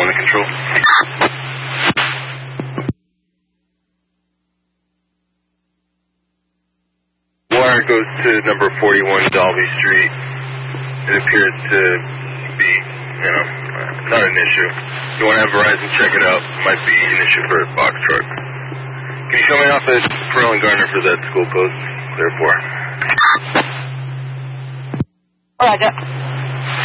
911 to control. Wire goes to number 41 Dalby Street. It appears to be, not an issue. If you want to have Verizon check it out, it might be an issue for a box truck. Can you show me off at Pearl and Garner for that school post? Therefore. Roger.